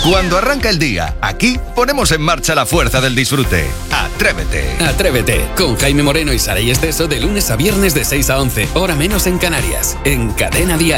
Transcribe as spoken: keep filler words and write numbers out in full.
Cuando arranca el día, aquí ponemos en marcha la fuerza del disfrute. Atrévete. Atrévete, con Jaime Moreno y Saray Esteso de lunes a viernes de seis a once, hora menos en Canarias, en Cadena Dial.